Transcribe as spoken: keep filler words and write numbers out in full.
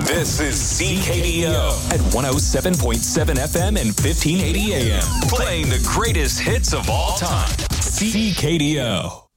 This is C K D O at one oh seven point seven F M and fifteen eighty A M. Playing the greatest hits of all time. C K D O.